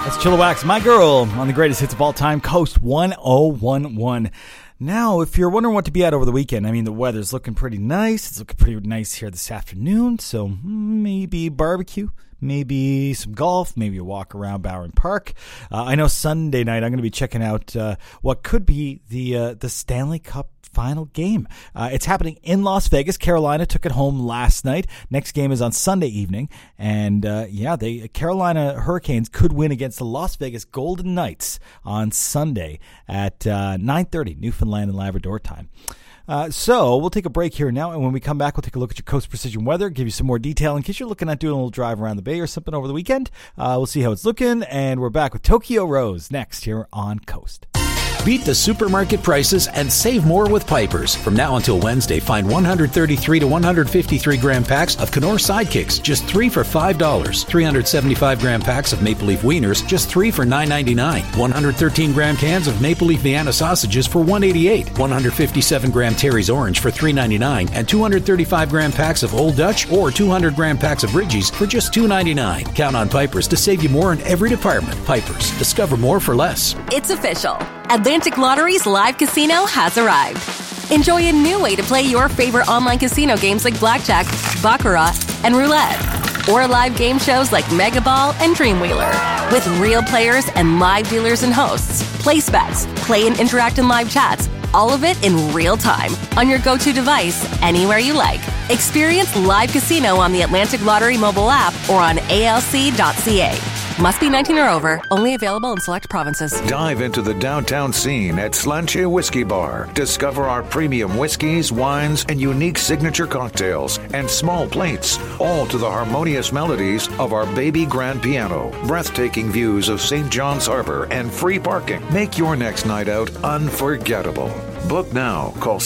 That's Chilliwack's My Girl on the greatest hits of all time, Coast 1011. Now, if you're wondering what to be at over the weekend, I mean, the weather's looking pretty nice. It's looking pretty nice here this afternoon, so maybe barbecue, maybe some golf, maybe a walk around Bowen Park. I know Sunday night I'm going to be checking out what could be the Stanley Cup final game. It's happening in Las Vegas. Carolina took it home last night. Next game is on Sunday evening. And the Carolina Hurricanes could win against the Las Vegas Golden Knights on Sunday at 9:30 Newfoundland and Labrador time. So we'll take a break here now, and when we come back, we'll take a look at your Coast Precision weather, give you some more detail in case you're looking at doing a little drive around the bay or something over the weekend. We'll see how it's looking, and we're back with Tokyo Rose next here on Coast. Beat the supermarket prices and save more with Piper's. From now until Wednesday, find 133 to 153 gram packs of Knorr Sidekicks, just 3 for $5. 375 gram packs of Maple Leaf Wieners, just 3 for $9.99. 113 gram cans of Maple Leaf Vienna sausages for $1.88. 157 gram Terry's Orange for $3.99. And 235 gram packs of Old Dutch or 200 gram packs of Ridgies for just $2.99. Count on Piper's to save you more in every department. Piper's. Discover more for less. It's official. Atlantic Lottery's live casino has arrived. Enjoy a new way to play your favorite online casino games like Blackjack, Baccarat, and Roulette. Or live game shows like Mega Ball and Dreamwheeler. With real players and live dealers and hosts. Place bets, play and interact in live chats. All of it in real time on your go-to device, anywhere you like. Experience live casino on the Atlantic Lottery mobile app or on alc.ca. Must be 19 or over. Only available in select provinces. Dive into the downtown scene at Slanche Whiskey Bar. Discover our premium whiskeys, wines, and unique signature cocktails and small plates, all to the harmonious melodies of our baby grand piano. Breathtaking views of St. John's Harbor and free parking. Make your next night out unforgettable. Book now. Call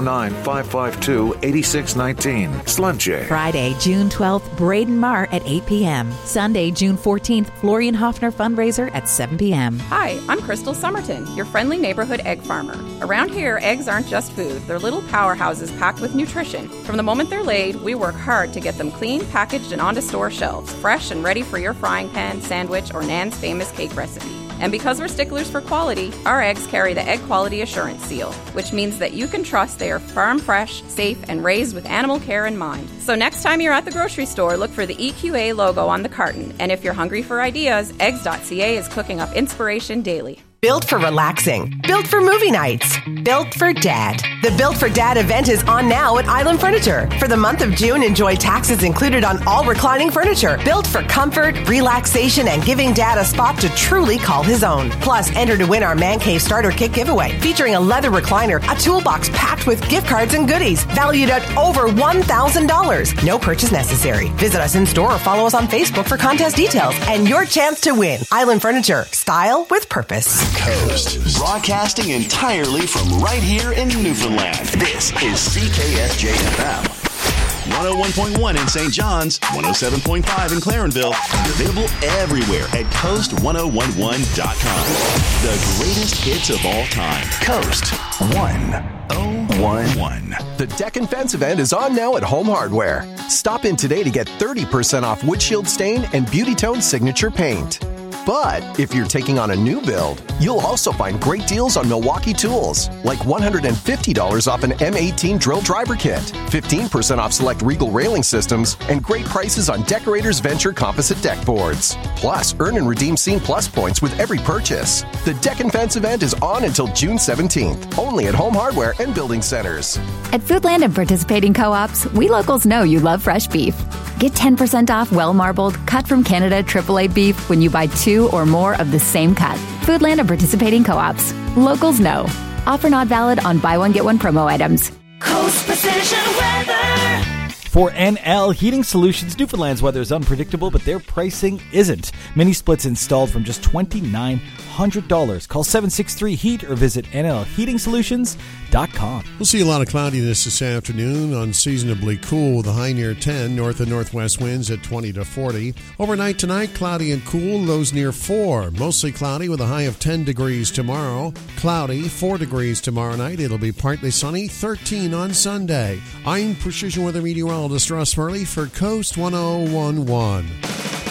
709-552-8619. Slanche. Friday, June 12th, Braden Marr at 8 p.m. Sunday, June 14th, Florian Hoffner fundraiser at 7 p.m. Hi, I'm Crystal Somerton, your friendly neighborhood egg farmer. Around here, eggs aren't just food. They're little powerhouses packed with nutrition. From the moment they're laid, we work hard to get them clean, packaged, and onto store shelves, fresh and ready for your frying pan, sandwich, or Nan's famous cake recipe. And because we're sticklers for quality, our eggs carry the Egg Quality Assurance Seal, which means that you can trust they are farm fresh, safe, and raised with animal care in mind. So next time you're at the grocery store, look for the EQA logo on the carton. And if you're hungry for ideas, eggs.ca is cooking up inspiration daily. Built for relaxing. Built for movie nights. Built for Dad. The Built for Dad event is on now at Island Furniture. For the month of June, enjoy taxes included on all reclining furniture. Built for comfort, relaxation, and giving Dad a spot to truly call his own. Plus, enter to win our Man Cave Starter Kit giveaway, featuring a leather recliner, a toolbox packed with gift cards and goodies, valued at over $1,000. No purchase necessary. Visit us in store or follow us on Facebook for contest details and your chance to win. Island Furniture. Style with purpose. Coast, broadcasting entirely from right here in Newfoundland. This is CKSJ-FM. 101.1 in St. John's, 107.5 in Clarenville, and available everywhere at coast1011.com. The greatest hits of all time. Coast 1011. The Deck and Fence event is on now at Home Hardware. Stop in today to get 30% off Windshield Stain and Beauty Tone Signature Paint. But if you're taking on a new build, you'll also find great deals on Milwaukee tools, like $150 off an M18 drill driver kit, 15% off select Regal railing systems, and great prices on Decorators Venture composite deck boards. Plus, earn and redeem Scene Plus points with every purchase. The Deck and Fence event is on until June 17th, only at Home Hardware and Building Centers. At Foodland and participating co-ops, we locals know you love fresh beef. Get 10% off well-marbled, cut from Canada AAA beef when you buy 2 or more of the same cut. Foodland and participating co-ops. Locals know. Offer not valid on buy one, get one promo items. Coast Precision Weather. For NL Heating Solutions, Newfoundland's weather is unpredictable, but their pricing isn't. Mini splits installed from just $2,900. Call 763-HEAT or visit nlheatingsolutions.com. We'll see a lot of cloudiness this afternoon, unseasonably cool with a high near 10, north and northwest winds at 20 to 40. Overnight tonight, cloudy and cool, lows near 4. Mostly cloudy with a high of 10 degrees tomorrow. Cloudy, 4 degrees tomorrow night. It'll be partly sunny, 13 on Sunday. I'm Precision Weather Meteorologist Russ Murley for Coast 1011.